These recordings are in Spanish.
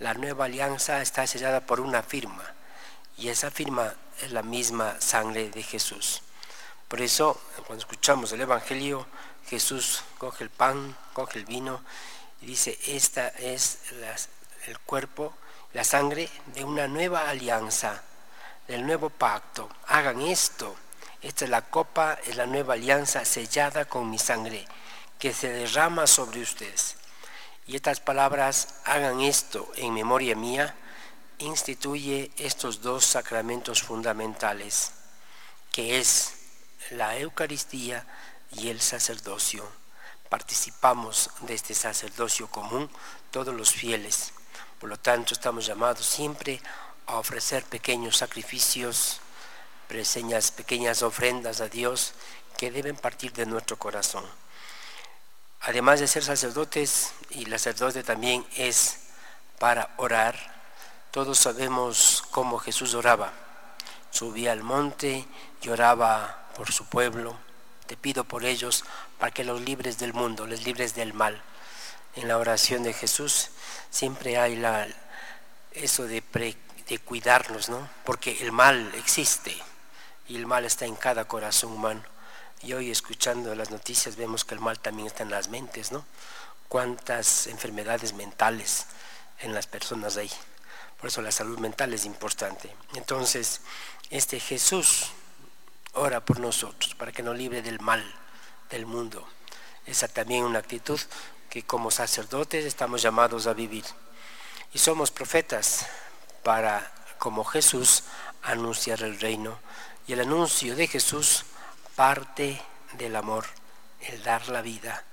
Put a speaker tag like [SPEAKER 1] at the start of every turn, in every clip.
[SPEAKER 1] La nueva alianza está sellada por una firma, y esa firma es la misma sangre de Jesús. Por eso, cuando escuchamos el Evangelio, Jesús coge el pan, coge el vino y dice: esta es el cuerpo, la sangre de una nueva alianza, del nuevo pacto. Hagan esto. Esta es la copa, es la nueva alianza sellada con mi sangre, que se derrama sobre ustedes. Y estas palabras, hagan esto en memoria mía, instituye estos dos sacramentos fundamentales, que es la Eucaristía y el sacerdocio. Participamos de este sacerdocio común todos los fieles. Por lo tanto, estamos llamados siempre a ofrecer pequeños sacrificios, pequeñas ofrendas a Dios que deben partir de nuestro corazón. Además de ser sacerdotes, y el sacerdote también es para orar, todos sabemos cómo Jesús oraba. Subía al monte y oraba por su pueblo. Te pido por ellos para que los libres del mundo, les libres del mal. En la oración de Jesús siempre hay eso de cuidarnos, ¿no? Porque el mal existe y el mal está en cada corazón humano. Y hoy, escuchando las noticias, vemos que el mal también está en las mentes, ¿no? Cuántas enfermedades mentales en las personas hay. Por eso la salud mental es importante. Entonces, Jesús ora por nosotros para que nos libre del mal del mundo. Esa también es una actitud que como sacerdotes estamos llamados a vivir. Y somos profetas para, como Jesús, anunciar el reino. Y el anuncio de Jesús parte del amor, el dar la vida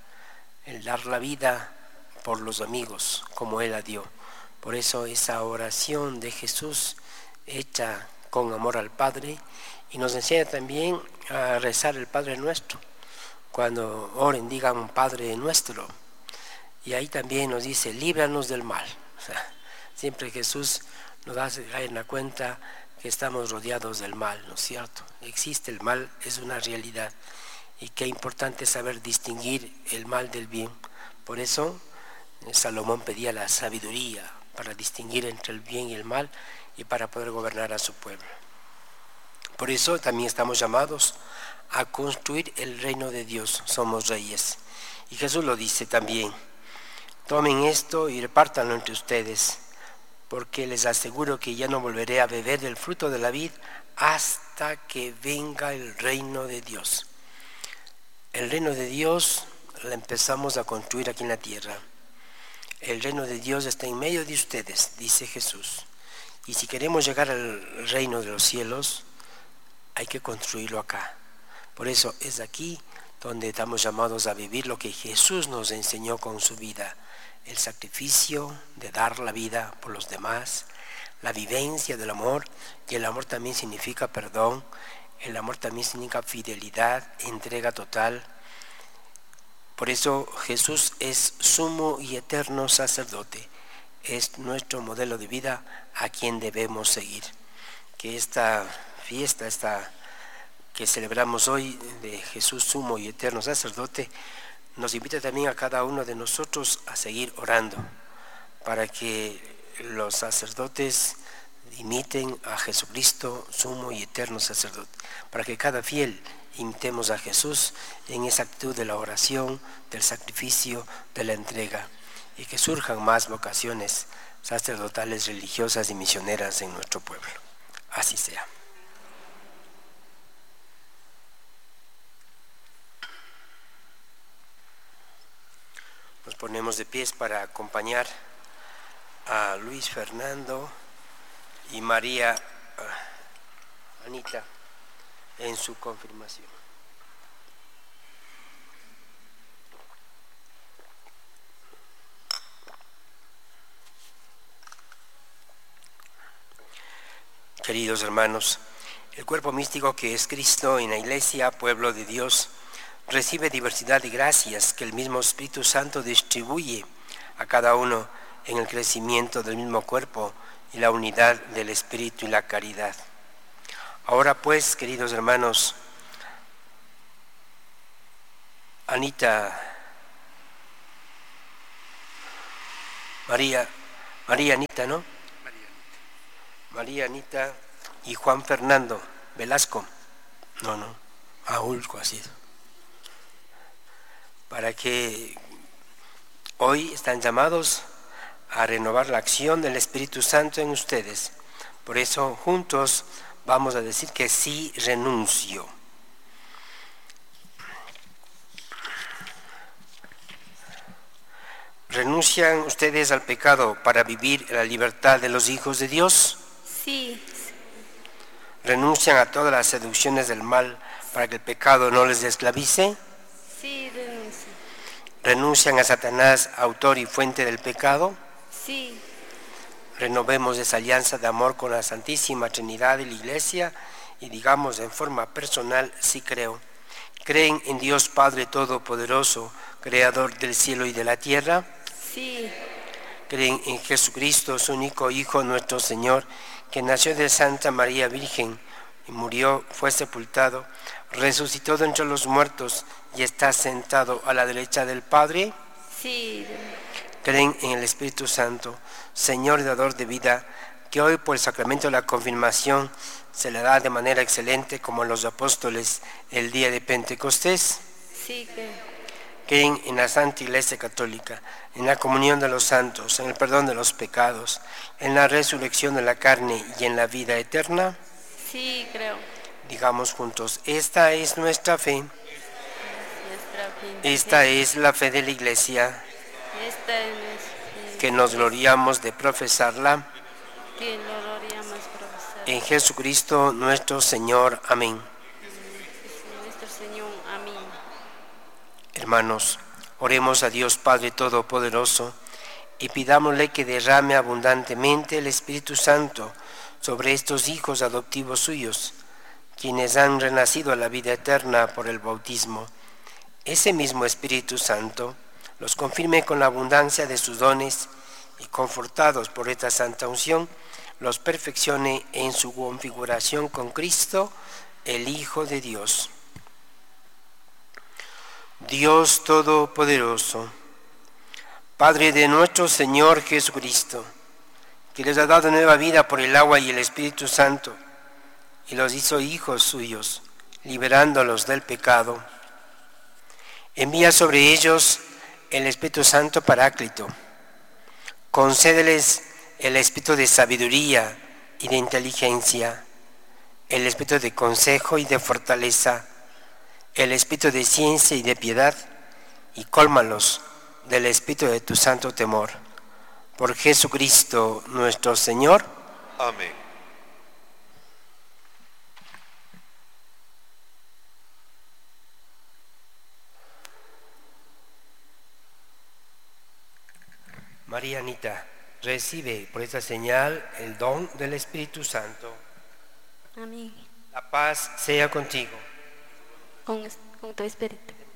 [SPEAKER 1] por los amigos, como Él la dio. Por eso esa oración de Jesús hecha con amor al Padre, y nos enseña también a rezar el Padre Nuestro. Cuando oren, digan Padre Nuestro, y ahí también nos dice: líbranos del mal. O sea, siempre Jesús nos hace caer en la cuenta que estamos rodeados del mal, ¿no es cierto? Existe el mal, es una realidad, y qué importante saber distinguir el mal del bien. Por eso Salomón pedía la sabiduría para distinguir entre el bien y el mal, y para poder gobernar a su pueblo. Por eso también estamos llamados a construir el reino de Dios. Somos reyes, y Jesús lo dice también: tomen esto y repártanlo entre ustedes, porque les aseguro que ya no volveré a beber del fruto de la vid hasta que venga el reino de Dios. El reino de Dios lo empezamos a construir aquí en la tierra. El reino de Dios está en medio de ustedes, dice Jesús. Y si queremos llegar al reino de los cielos, hay que construirlo acá. Por eso es aquí donde estamos llamados a vivir lo que Jesús nos enseñó con su vida: el sacrificio de dar la vida por los demás, la vivencia del amor. Y el amor también significa perdón, el amor también significa fidelidad, entrega total. Por eso Jesús es sumo y eterno sacerdote, es nuestro modelo de vida a quien debemos seguir. Que esta fiesta que celebramos hoy de Jesús sumo y eterno sacerdote nos invita también a cada uno de nosotros a seguir orando, para que los sacerdotes imiten a Jesucristo sumo y eterno sacerdote, para que cada fiel imitemos a Jesús en esa actitud de la oración, del sacrificio, de la entrega, y que surjan más vocaciones sacerdotales, religiosas y misioneras en nuestro pueblo. Así sea. Nos ponemos de pies para acompañar a Luis Fernando y María Anita en su confirmación. Queridos hermanos, el cuerpo místico que es Cristo en la Iglesia, pueblo de Dios, recibe diversidad de gracias que el mismo Espíritu Santo distribuye a cada uno en el crecimiento del mismo cuerpo y la unidad del Espíritu y la caridad. Ahora pues, queridos hermanos, Anita, María María Anita, ¿no? María Anita y Juan Fernando Velasco. No, Aulco ha sido. Para que hoy están llamados a renovar la acción del Espíritu Santo en ustedes. Por eso juntos vamos a decir que sí renuncio. ¿Renuncian ustedes al pecado para vivir la libertad de los hijos de Dios?
[SPEAKER 2] Sí.
[SPEAKER 1] ¿Renuncian a todas las seducciones del mal para que el pecado no les esclavice?
[SPEAKER 2] Sí, renuncio.
[SPEAKER 1] ¿Renuncian a Satanás, autor y fuente del pecado?
[SPEAKER 2] Sí.
[SPEAKER 1] Renovemos esa alianza de amor con la Santísima Trinidad y la Iglesia y digamos en forma personal, sí creo. ¿Creen en Dios Padre Todopoderoso, Creador del cielo y de la tierra?
[SPEAKER 2] Sí.
[SPEAKER 1] ¿Creen en Jesucristo, su único Hijo, nuestro Señor, que nació de Santa María Virgen y murió, fue sepultado, resucitó de entre los muertos y está sentado a la derecha del Padre?
[SPEAKER 2] Sí.
[SPEAKER 1] ¿Creen en el Espíritu Santo, Señor y dador de vida, que hoy por el sacramento de la confirmación se le da de manera excelente como a los apóstoles el día de Pentecostés?
[SPEAKER 2] Sí,
[SPEAKER 1] ¿Creen en la Santa Iglesia Católica, en la comunión de los santos, en el perdón de los pecados, en la resurrección de la carne y en la vida eterna?
[SPEAKER 2] Sí, creo.
[SPEAKER 1] Digamos juntos, esta es nuestra fe. Esta es la fe de la Iglesia,
[SPEAKER 2] Esta es nuestra
[SPEAKER 1] que nos gloriamos de profesarla
[SPEAKER 2] que lo gloriamos profesar.
[SPEAKER 1] en Jesucristo nuestro Señor. Amén.
[SPEAKER 2] Nuestro Señor. Amén.
[SPEAKER 1] Hermanos, oremos a Dios Padre Todopoderoso y pidámosle que derrame abundantemente el Espíritu Santo sobre estos hijos adoptivos suyos, quienes han renacido a la vida eterna por el bautismo. Ese mismo Espíritu Santo los confirme con la abundancia de sus dones y, confortados por esta santa unción, los perfeccione en su configuración con Cristo, el Hijo de Dios. Dios Todopoderoso, Padre de nuestro Señor Jesucristo, que les ha dado nueva vida por el agua y el Espíritu Santo, y los hizo hijos suyos, liberándolos del pecado, envía sobre ellos el Espíritu Santo Paráclito. Concédeles el espíritu de sabiduría y de inteligencia, el espíritu de consejo y de fortaleza, el espíritu de ciencia y de piedad, y cólmalos del espíritu de tu santo temor. Por Jesucristo nuestro Señor.
[SPEAKER 3] Amén.
[SPEAKER 1] María Anita, recibe por esta señal el don del Espíritu Santo.
[SPEAKER 2] Amén.
[SPEAKER 1] La paz sea contigo.
[SPEAKER 2] Con tu espíritu.